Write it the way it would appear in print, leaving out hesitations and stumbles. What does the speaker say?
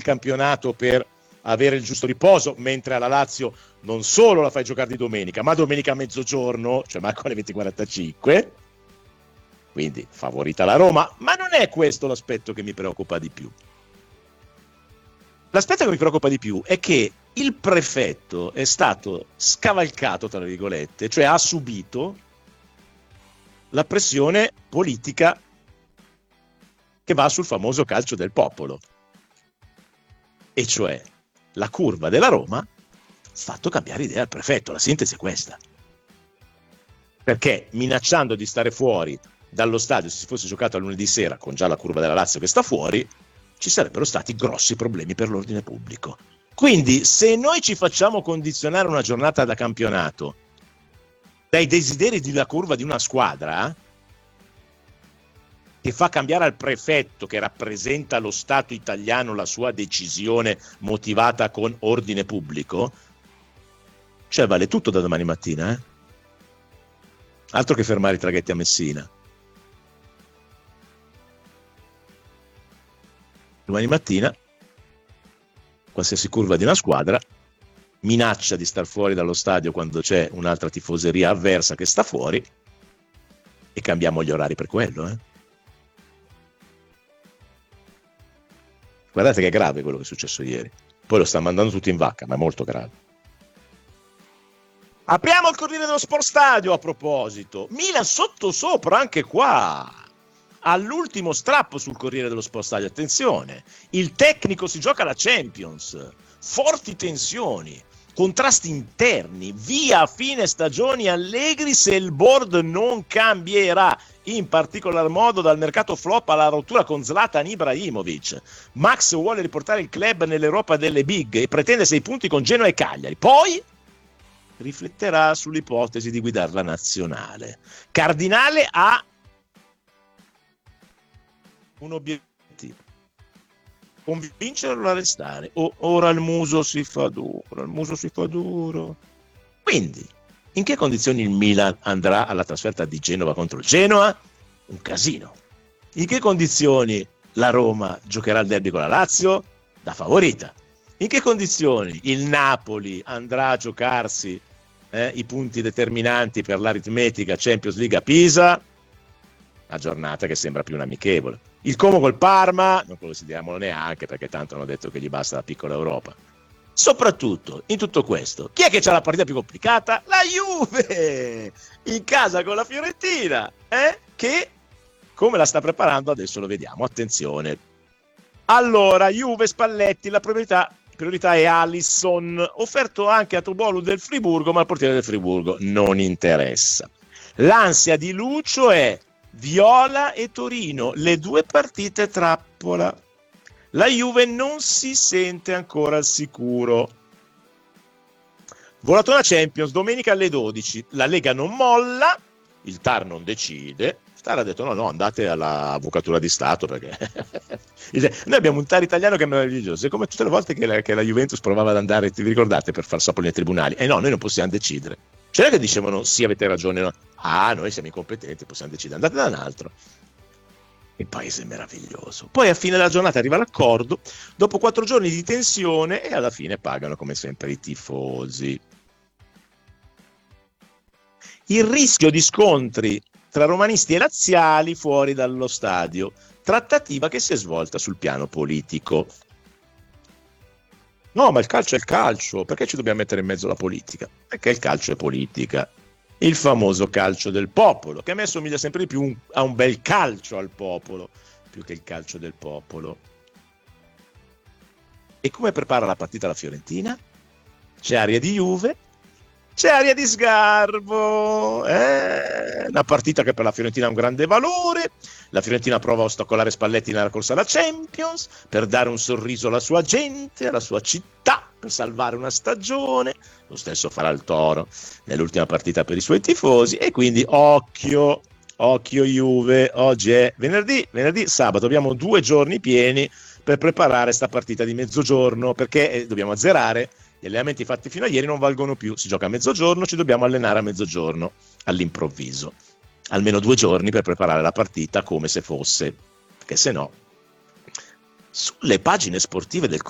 il campionato per avere il giusto riposo, mentre alla Lazio non solo la fai giocare di domenica, ma domenica a mezzogiorno, cioè manco alle 20:45, quindi favorita la Roma, ma non è questo l'aspetto che mi preoccupa di più. L'aspetto che mi preoccupa di più è che il prefetto è stato scavalcato, tra virgolette, cioè ha subito la pressione politica che va sul famoso calcio del popolo, e cioè la curva della Roma ha fatto cambiare idea al prefetto. La sintesi è questa, perché minacciando di stare fuori dallo stadio se si fosse giocato a lunedì sera con già la curva della Lazio che sta fuori, ci sarebbero stati grossi problemi per l'ordine pubblico. Quindi se noi ci facciamo condizionare una giornata da campionato dai desideri della curva di una squadra che fa cambiare al prefetto che rappresenta lo Stato italiano la sua decisione motivata con ordine pubblico, cioè vale tutto da domani mattina, altro che fermare i traghetti a Messina. Domani mattina qualsiasi curva di una squadra minaccia di star fuori dallo stadio quando c'è un'altra tifoseria avversa che sta fuori, e cambiamo gli orari per quello. Guardate che è grave quello che è successo ieri. Poi lo sta mandando tutti in vacca, ma è molto grave. Apriamo il Corriere dello Sport Stadio a proposito. Milan sottosopra anche qua. All'ultimo strappo sul Corriere dello Sport Stadio. Attenzione, il tecnico si gioca la Champions. Forti tensioni, contrasti interni, via a fine stagioni Allegri se il board non cambierà, in particolar modo dal mercato flop alla rottura con Zlatan Ibrahimovic. Max vuole riportare il club nell'Europa delle big e pretende 6 punti con Genoa e Cagliari, poi rifletterà sull'ipotesi di guidare la nazionale. Cardinale ha un obiettivo: convincerlo a restare. Ora il muso si fa duro. Quindi in che condizioni il Milan andrà alla trasferta di Genova contro il Genoa? Un casino. In che condizioni la Roma giocherà il derby con la Lazio? Da favorita. In che condizioni il Napoli andrà a giocarsi i punti determinanti per l'aritmetica Champions League a Pisa? Una giornata che sembra più un amichevole. Il Como col Parma non consideriamolo neanche, perché tanto hanno detto che gli basta la piccola Europa. Soprattutto in tutto questo, chi è che c'ha la partita più complicata? La Juve in casa con la Fiorentina, che come la sta preparando adesso lo vediamo. Attenzione. Allora, Juve Spalletti, la priorità è Alisson, offerto anche a Tobolu del Friburgo, ma il portiere del Friburgo non interessa. L'ansia di Lucio è Viola e Torino, le 2 partite trappola. La Juve non si sente ancora al sicuro. Volatona Champions, domenica alle 12. La Lega non molla, il TAR non decide. Il TAR ha detto no, andate all'Avvocatura di Stato, perché noi abbiamo un TAR italiano che è meraviglioso. È come tutte le volte che la Juventus provava ad andare, vi ricordate, per far sapere nei tribunali. No, noi non possiamo decidere. C'era che dicevano sì, avete ragione, no. Noi siamo incompetenti, possiamo decidere, andate da un altro. Il paese è meraviglioso. Poi a fine della giornata arriva l'accordo, dopo 4 giorni di tensione, e alla fine pagano come sempre i tifosi. Il rischio di scontri tra romanisti e laziali fuori dallo stadio, trattativa che si è svolta sul piano politico. No, ma il calcio è il calcio, perché ci dobbiamo mettere in mezzo la politica? Perché il calcio è politica. Il famoso calcio del popolo, che a me somiglia sempre di più a un bel calcio al popolo, più che il calcio del popolo. E come prepara la partita la Fiorentina? C'è aria di Juve, c'è aria di sgarbo, una partita che per la Fiorentina ha un grande valore. La Fiorentina prova a ostacolare Spalletti nella corsa alla Champions per dare un sorriso alla sua gente, alla sua città, per salvare una stagione. Lo stesso farà il Toro nell'ultima partita per i suoi tifosi, e quindi occhio Juve. Oggi è venerdì, sabato, abbiamo 2 giorni pieni per preparare sta partita di mezzogiorno, perché dobbiamo azzerare. Gli allenamenti fatti fino a ieri non valgono più, si gioca a mezzogiorno, ci dobbiamo allenare a mezzogiorno all'improvviso. Almeno 2 giorni per preparare la partita come se fosse, perché se no sulle pagine sportive del